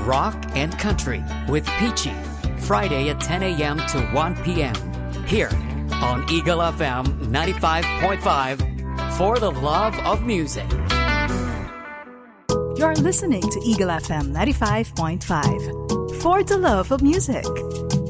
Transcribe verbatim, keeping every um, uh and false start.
rock and country with Peachy. Friday at ten a.m. to one p.m. here on Eagle F M ninety-five point five for the love of music. You're listening to Eagle F M ninety-five point five for the love of music.